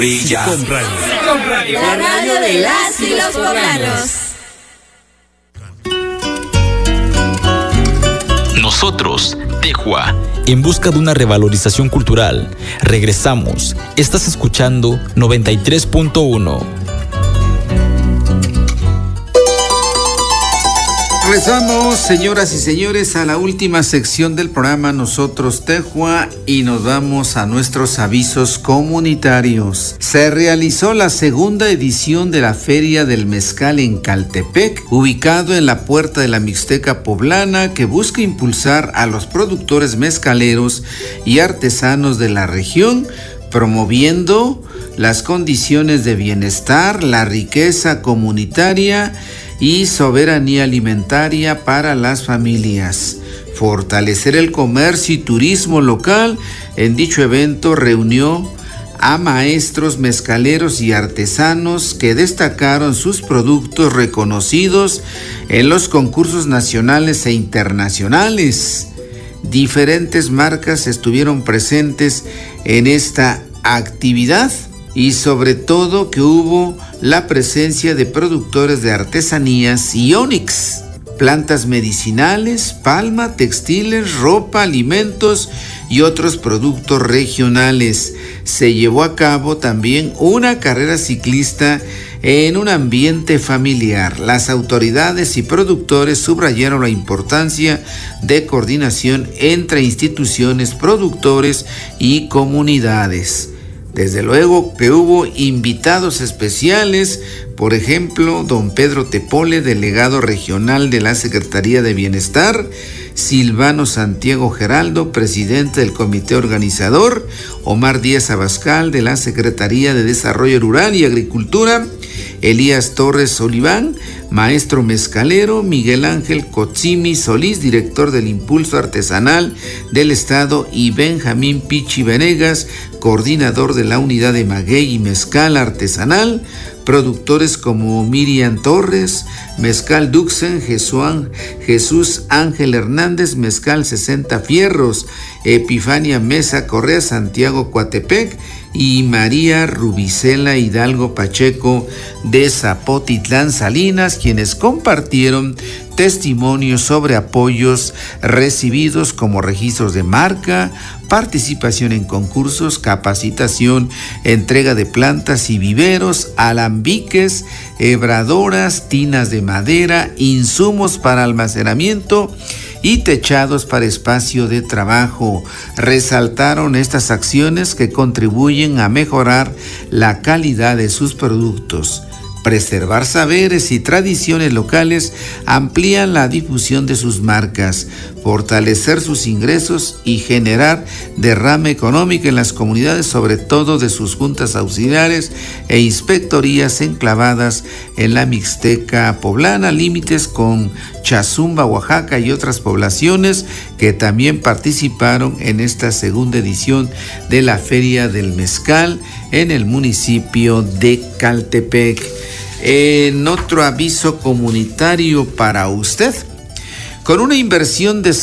Brilla. Con radio. La radio de las y los poblanos. Nosotros, Tejua, en busca de una revalorización cultural. Regresamos. Estás escuchando 93.1. Regresamos, señoras y señores, a la última sección del programa Nosotros Tejua y nos vamos a nuestros avisos comunitarios. Se realizó la segunda edición de la Feria del Mezcal en Caltepec, ubicado en la Puerta de la Mixteca Poblana, que busca impulsar a los productores mezcaleros y artesanos de la región, promoviendo las condiciones de bienestar, la riqueza comunitaria y soberanía alimentaria para las familias. Fortalecer el comercio y turismo local. En dicho evento reunió a maestros mezcaleros y artesanos que destacaron sus productos reconocidos en los concursos nacionales e internacionales. Diferentes marcas estuvieron presentes en esta actividad y sobre todo que hubo la presencia de productores de artesanías y ónix, plantas medicinales, palma, textiles, ropa, alimentos y otros productos regionales. Se llevó a cabo también una carrera ciclista en un ambiente familiar. Las autoridades y productores subrayaron la importancia de coordinación entre instituciones, productores y comunidades. Desde luego que hubo invitados especiales, por ejemplo, don Pedro Tepole, delegado regional de la Secretaría de Bienestar, Silvano Santiago Geraldo, presidente del comité organizador, Omar Díaz Abascal, de la Secretaría de Desarrollo Rural y Agricultura, Elías Torres Oliván, maestro mezcalero, Miguel Ángel Cotzimi Solís, director del Impulso Artesanal del Estado, y Benjamín Pichi Venegas, coordinador de la unidad de maguey y mezcal artesanal. Productores como Miriam Torres, Mezcal Duxen, Jesús Ángel Hernández, Mezcal 60 Fierros, Epifania Mesa Correa, Santiago Coatepec, y María Rubicela Hidalgo Pacheco de Zapotitlán Salinas, quienes compartieron testimonios sobre apoyos recibidos como registros de marca, participación en concursos, capacitación, entrega de plantas y viveros, alambiques, hebradoras, tinas de madera, insumos para almacenamiento y techados para espacio de trabajo. Resaltaron estas acciones que contribuyen a mejorar la calidad de sus productos. Preservar saberes y tradiciones locales amplían la difusión de sus marcas, fortalecer sus ingresos y generar derrame económico en las comunidades, sobre todo de sus juntas auxiliares e inspectorías enclavadas en la Mixteca Poblana, límites con Chazumba, Oaxaca y otras poblaciones que también participaron en esta segunda edición de la Feria del Mezcal en el municipio de Caltepec. En otro aviso comunitario para usted, con una inversión de